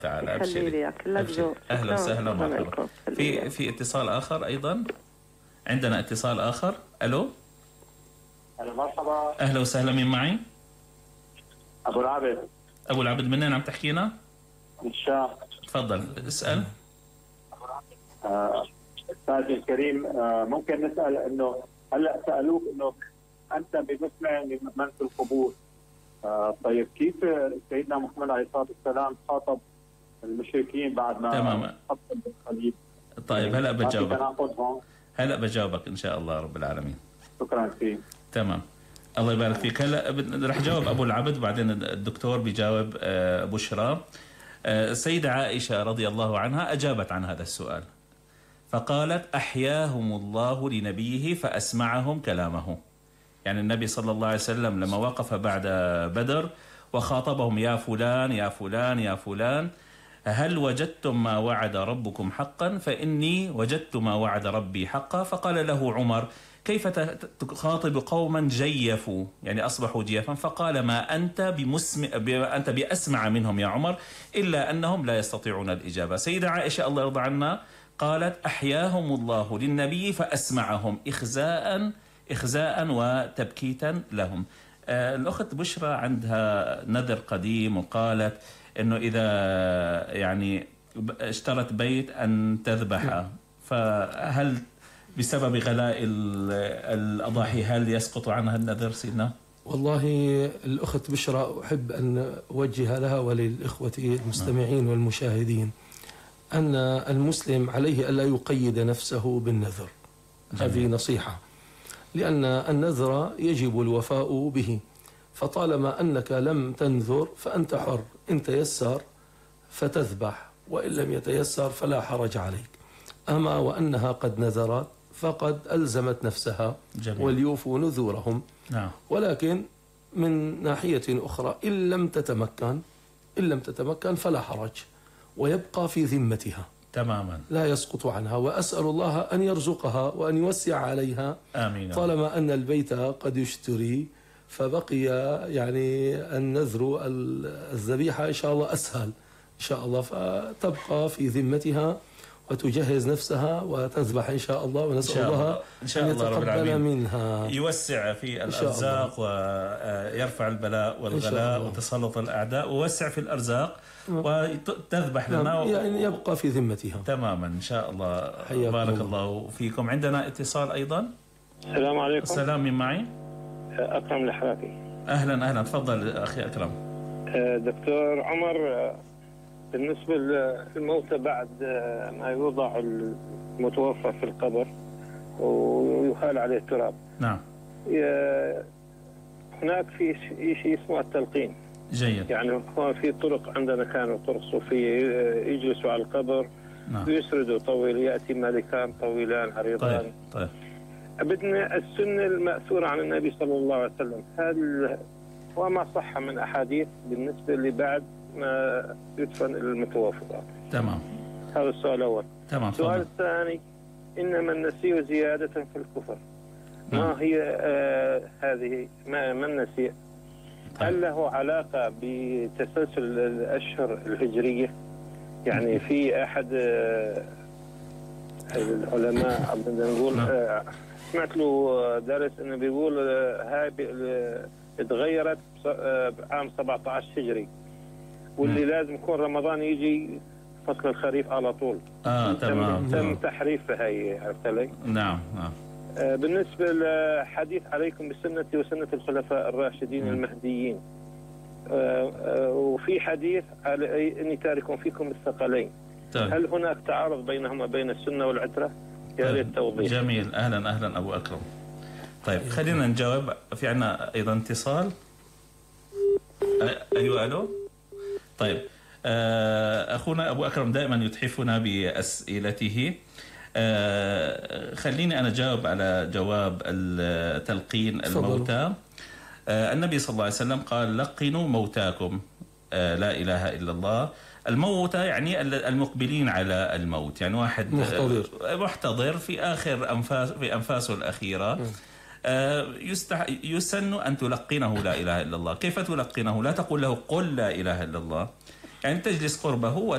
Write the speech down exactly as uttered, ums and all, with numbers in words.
تعالى ابشري ابشري. اهلا وسهلا ومرحبا. في في اتصال اخر ايضا، عندنا اتصال اخر. الو اهلا مرحبا. اهلا وسهلا، مين معي؟ ابو العبد. ابو العبد، منين عم تحكينا؟ من الشام. تفضل اسال. آه، استاذي الكريم، آه، ممكن نسال انه هلا سالوك انه انت بمسمع من في القبور، آه، طيب كيف سيدنا محمد عليه الصلاه والسلام خاطب المشركين بعد ما تماما. خطب بالصليب؟ طيب هلا بجاوبك، تناقض هلا بجاوبك ان شاء الله رب العالمين. شكرا كثير. تمام، الله يبارك فيك. هلا رح جاوب ابو العبد، بعدين الدكتور بيجاوب بشرى. السيدة عائشة رضي الله عنها أجابت عن هذا السؤال فقالت: أحياهم الله لنبيه فأسمعهم كلامه. يعني النبي صلى الله عليه وسلم لما وقف بعد بدر وخاطبهم: يا فلان يا فلان يا فلان، هل وجدتم ما وعد ربكم حقا؟ فإني وجدت ما وعد ربي حقا. فقال له عمر: كيف تخاطب قوما جيفوا، يعني أصبحوا جيفا؟ فقال: ما أنت بمسمع، أنت بأسمع منهم يا عمر، إلا أنهم لا يستطيعون الإجابة. سيدة عائشة الله يرضى عنها قالت: أحياهم الله للنبي فأسمعهم، إخزاء إخزاء وتبكيتا لهم. آه الأخت بشرى عندها نذر قديم، وقالت إنه إذا يعني اشترت بيت أن تذبحه، فهل بسبب غلاء الأضاحي هل يسقط عنها النذر سيدنا؟ والله الأخت بشرى أحب أن أوجه لها وللإخوة المستمعين والمشاهدين أن المسلم عليه ألا يقيد نفسه بالنذر. هذه نصيحة، لأن النذر يجب الوفاء به، فطالما أنك لم تنذر فأنت حر، إن تيسر فتذبح وإن لم يتيسر فلا حرج عليك. أما وأنها قد نذرت فقد ألزمت نفسها. جميل. وليوفوا نذورهم. نعم. ولكن من ناحية أخرى إن لم تتمكن إن لم تتمكن فلا حرج، ويبقى في ذمتها تماما، لا يسقط عنها. وأسأل الله أن يرزقها وأن يوسع عليها. آمين. طالما أن البيت قد يشتري فبقي يعني النذر الذبيحة إن شاء الله أسهل إن شاء الله، فتبقى في ذمتها وتجهز نفسها وتذبح إن شاء الله، ونسأل الله إن شاء الله أن يتقبل منها، يوسع في الأرزاق ويرفع البلاء والغلاء وتسلط الأعداء، ويوسع في الأرزاق وتذبح لنا، يعني يبقى في ذمتها تماما إن شاء الله. بارك الله فيكم. عندنا اتصال أيضا. السلام عليكم. السلام، من معي؟ أكرم الحرافي. أهلا أهلا، تفضل أخي أكرم. دكتور عمر، بالنسبة للموتى بعد ما يوضع المتوفى في القبر ويخال عليه التراب، نعم، هناك في شيء اسمه التلقين. جيد. يعني هو في طرق عندنا كانوا طرق صوفية يجلسوا على القبر، نعم، ويسردوا طويل، يأتي ملكان طويلان عريضان. طيب طيب. بدنا السنة المأثورة عن النبي صلى الله عليه وسلم، هل وما صح من أحاديث بالنسبة لبعد ما يدفن المتوفى؟ تمام، هذا السؤال الأول. تمام. السؤال الثاني: إنما النسيء زيادة في الكفر. نعم. ما هي آه هذه ما, ما النسيء؟ طيب. هل له علاقة بتسلسل الأشهر الهجرية؟ يعني في أحد آه العلماء بدنا نقول آه سمعت له درس إنه بيقول آه هاي اتغيرت بعام سبعة عشر هجري، واللي م. لازم يكون رمضان يجي فصل الخريف على طول. اه تمام. تم تحريفها هي، عرفت علي؟ نعم نعم. آه بالنسبه لحديث عليكم بسنتي وسنه الخلفاء الراشدين م. المهديين، آه آه وفي حديث على اني تارك فيكم الثقلين. طيب. هل هناك تعارض بينهما بين السنه والعتره؟ يا ريت توضيح. جميل، اهلا اهلا ابو اكرم. طيب خلينا نجاوب. في عنا ايضا اتصال. ايوه الو. طيب اخونا ابو اكرم دائما يتحفنا باسئلته. خليني انا اجاوب على جواب التلقين الموتى. النبي صلى الله عليه وسلم قال: لقنوا موتاكم لا اله الا الله. الموتى يعني المقبلين على الموت، يعني واحد محتضر محتضر في اخر انفاس في انفاسه الاخيره. يستح... يسن أن تلقنه لا إله إلا الله. كيف تلقنه؟ لا تقول له قل لا إله إلا الله، يعني تجلس قربه